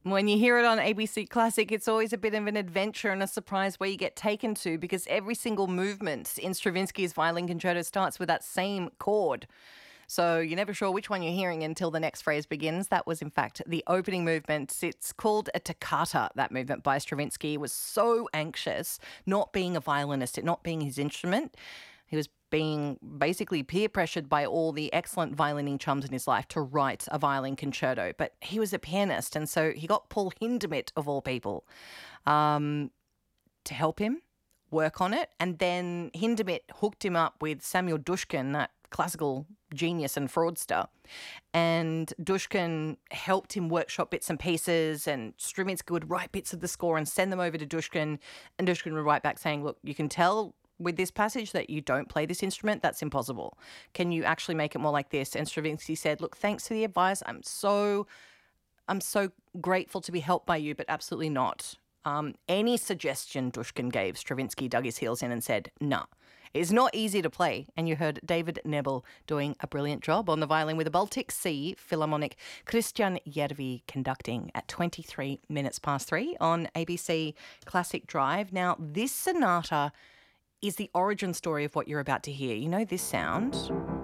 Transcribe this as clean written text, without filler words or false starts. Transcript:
When you hear it on ABC Classic, it's always a bit of an adventure and a surprise where you get taken to because every single movement in Stravinsky's violin concerto starts with that same chord. So you're never sure which one you're hearing until the next phrase begins. That was, in fact, the opening movement. It's called a toccata, that movement by Stravinsky. He was so anxious, not being a violinist, it not being his instrument. He was being basically peer pressured by all the excellent violining chums in his life to write a violin concerto. But he was a pianist, and so he got Paul Hindemith, of all people, to help him work on it. And then Hindemith hooked him up with Samuel Dushkin, that classical genius and fraudster. And Dushkin helped him workshop bits and pieces, and Stravinsky would write bits of the score and send them over to Dushkin, and Dushkin would write back saying, look, you can tell with this passage that you don't play this instrument. That's impossible. Can you actually make it more like this? And Stravinsky said, look, thanks for the advice. I'm so grateful to be helped by you, but absolutely not. Any suggestion Dushkin gave, Stravinsky dug his heels in and said, no. It's not easy to play. And you heard David Nebel doing a brilliant job on the violin with the Baltic Sea Philharmonic. Christian Järvi conducting at 23 minutes past 3 on ABC Classic Drive. Now, this sonata is the origin story of what you're about to hear. You know this sound?